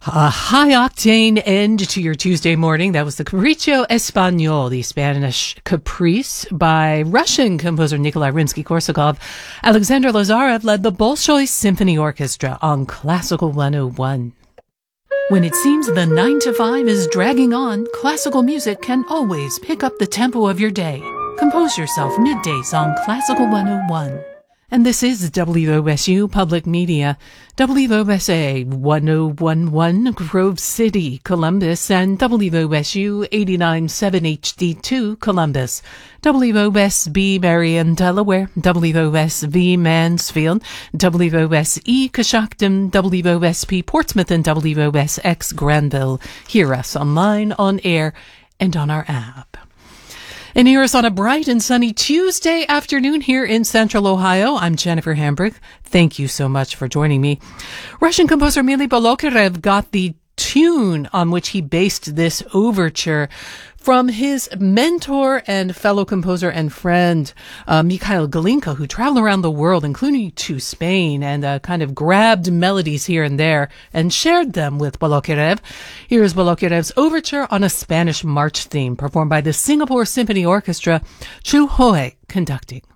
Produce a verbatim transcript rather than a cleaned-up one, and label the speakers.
Speaker 1: A high-octane end to your Tuesday morning. That was the Capriccio Español, the Spanish caprice by Russian composer Nikolai Rimsky-Korsakov. Alexander Lazarev led the Bolshoi Symphony Orchestra on Classical one oh one. When it seems the nine to five is dragging on, classical music can always pick up the tempo of your day. Compose yourself middays on Classical one oh one. And this is W O S U Public Media, W O S A one oh one point one Grove City, Columbus, and W O S U eighty-nine point seven H D two, Columbus, W O S B Marion, Delaware, W O S V Mansfield, W O S E Coshocton, W O S P Portsmouth, and W O S X Granville. Hear us online, on air, and on our app. And hear us on a bright and sunny Tuesday afternoon here in Central Ohio. I'm Jennifer Hambrick. Thank you so much for joining me. Russian composer Mily Bolokarev got the tune on which he based this overture from his mentor and fellow composer and friend, uh, Mikhail Glinka, who traveled around the world, including to Spain, and uh, kind of grabbed melodies here and there and shared them with Bolokarev. Here is Bolokarev's overture on a Spanish march theme, performed by the Singapore Symphony Orchestra, Chu Hoy conducting.